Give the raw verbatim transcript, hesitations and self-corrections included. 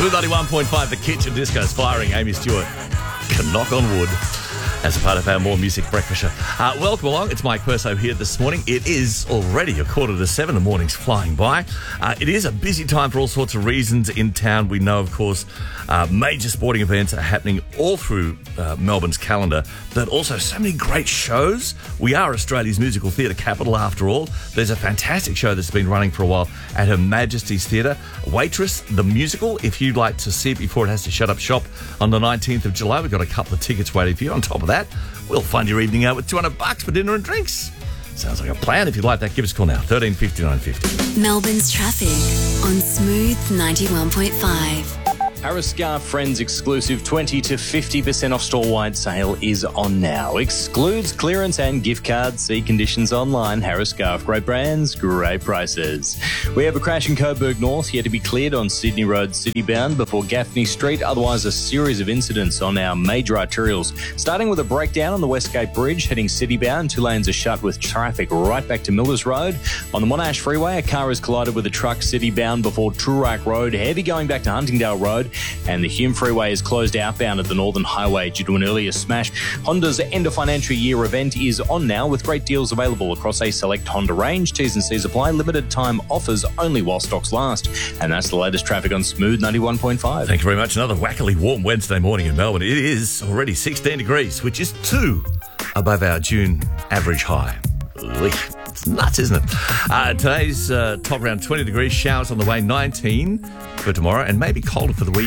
Smooth ninety-one point five, the Kitchen Disco's firing. Amy Stewart can knock on wood as a part of our More Music Breakfast show. Uh, welcome along. It's Mike Perso here this morning. It is already a quarter to seven. The morning's flying by. Uh, it is a busy time for all sorts of reasons in town. We know, of course, uh, major sporting events are happening all through uh, Melbourne's calendar, but also so many great shows. We are Australia's musical theatre capital, after all. There's a fantastic show that's been running for a while at Her Majesty's Theatre, Waitress, the musical. If you'd like to see it before it has to shut up shop on the nineteenth of July, we've got a couple of tickets waiting for you. On top of that, we'll fund your evening out with two hundred bucks for dinner and drinks. Sounds like a plan. If you'd like that, give us a call now, thirteen fifty-nine fifty. Melbourne's traffic on Smooth ninety-one point five. Harris Scarf Friends exclusive twenty to fifty percent off store-wide sale is on now. Excludes clearance and gift cards. See conditions online. Harris Scarf. Great brands, great prices. We have a crash in Coburg North yet to be cleared on Sydney Road city-bound before Gaffney Street. Otherwise, a series of incidents on our major arterials. Starting with a breakdown on the Westgate Bridge, heading city-bound. Two lanes are shut with traffic right back to Millers Road. On the Monash Freeway, a car has collided with a truck city-bound before Toorak Road. Heavy going back to Huntingdale Road. And the Hume Freeway is closed outbound at the Northern Highway due to an earlier smash. Honda's end of financial year event is on now with great deals available across a select Honda range. T's and C's apply. Limited time offers only while stocks last. And that's the latest traffic on Smooth ninety-one point five. Thank you very much. Another wackily warm Wednesday morning in Melbourne. It is already sixteen degrees, which is two above our June average high. It's nuts, isn't it? Uh, today's uh, top around twenty degrees, showers on the way, nineteen for tomorrow, and maybe colder for the week.